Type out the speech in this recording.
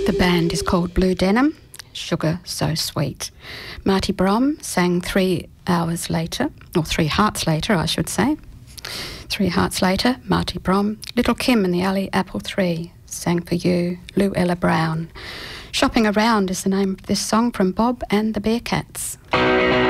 The band is called Blue Denim, Sugar So Sweet. Marty Brom sang 3 hours later, or 3 hearts later, I should say. 3 hearts later, Marty Brom. Little Kim and the Alley Apple 3 sang For You, Lou Ella Brown. Shopping Around is the name of this song from Bob and the Bearcats.